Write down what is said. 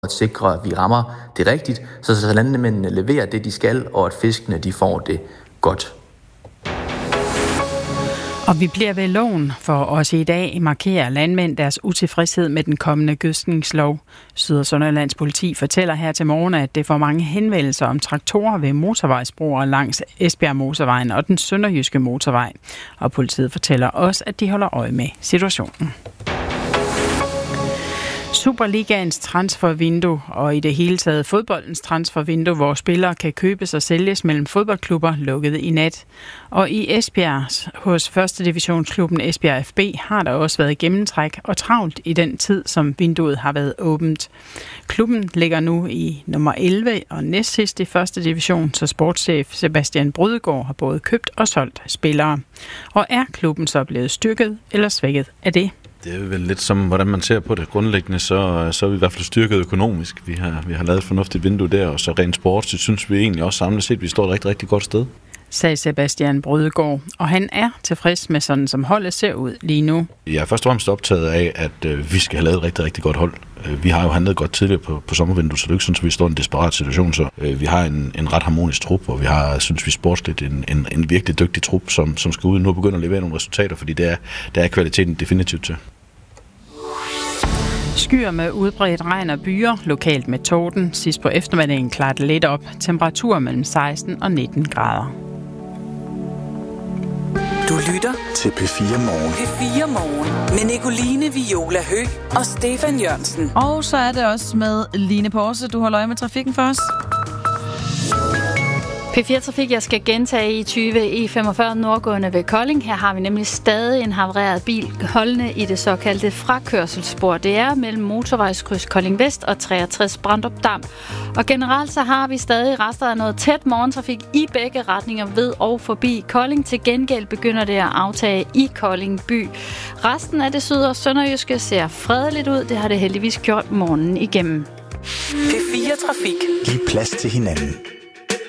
at sikre, at vi rammer det rigtigt, så landmændene leverer det, de skal, og at fiskene de får det godt. Og vi bliver ved loven, for også i dag markerer landmænd deres utilfredshed med den kommende gødskningslov. Syd- og Sønderjyllands politi fortæller her til morgen, at det får mange henvendelser om traktorer ved motorvejsbroer langs Esbjerg Motorvejen og den sønderjyske motorvej. Og politiet fortæller også, at de holder øje med situationen. Superligaens transfervindue og i det hele taget fodboldens transfervindue, hvor spillere kan købes og sælges mellem fodboldklubber, lukkede i nat. Og i Esbjerg hos første divisionsklubben Esbjerg FB har der også været gennemtræk og travlt i den tid, som vinduet har været åbent. Klubben ligger nu i nummer 11 og næstsidst i første division, så sportschef Sebastian Brydegaard har både købt og solgt spillere. Og er klubben så blevet styrket eller svækket af det? Det er vel lidt som, hvordan man ser på det. Grundlæggende, så er vi i hvert fald styrket økonomisk. Vi har lavet et fornuftigt vindue der, og så rent sportsligt synes vi egentlig også samlet set, at vi står et rigtig, rigtig godt sted. Sagde Sebastian Brydegaard, og han er tilfreds med sådan, som holdet ser ud lige nu. Jeg er først og fremmest optaget af, at vi skal have lavet et rigtig, rigtig godt hold. Vi har jo handlet godt tidligere på sommervinduet, så det er ikke sådan, at vi står i en desperat situation. Så vi har en ret harmonisk trup, og vi har, synes vi, sportsligt en virkelig dygtig trup, som skal ud nu og begynde at levere nogle resultater, fordi der er kvaliteten definitivt til. Skyer med udbredt regn og byer, lokalt med torden. Sidst på eftermiddagen klarer det lidt op. Temperatur mellem 16 og 19 grader. Du lytter til P4 Morgen. P4 Morgen med Nicoline Viola Høgh og Stefan Jørgensen. Og så er det også med Line Porse. Du holder øje med trafikken for os. P4-trafik, jeg skal gentage i 20 E45 nordgående ved Kolding. Her har vi nemlig stadig en havareret bil holdende i det såkaldte frakørselsspor. Det er mellem motorvejskryds Kolding Vest og 63 Brandrup Dam. Og generelt så har vi stadig rester af noget tæt morgentrafik i begge retninger ved og forbi Kolding. Til gengæld begynder det at aftage i Kolding by. Resten af det syd- og sønderjyske ser fredeligt ud. Det har det heldigvis gjort morgenen igennem. P4-trafik. Giv plads til hinanden.